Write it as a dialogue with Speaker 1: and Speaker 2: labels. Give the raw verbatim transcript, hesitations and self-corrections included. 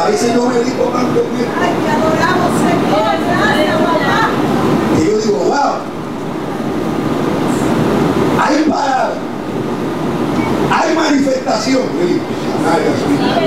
Speaker 1: veces yo medito tanto en esto.
Speaker 2: Ay, te adoramos, Señor. Gracias, papá.
Speaker 1: Y yo digo, wow. Hay parada. Hay manifestación. Ay,